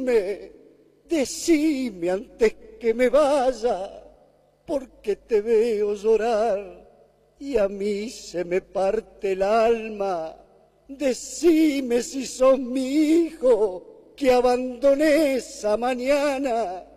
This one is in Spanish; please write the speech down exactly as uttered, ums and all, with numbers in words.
decime, decime antes que me vaya, porque te veo llorar y a mí se me parte el alma. Decime si sos mi hijo que abandoné esa mañana.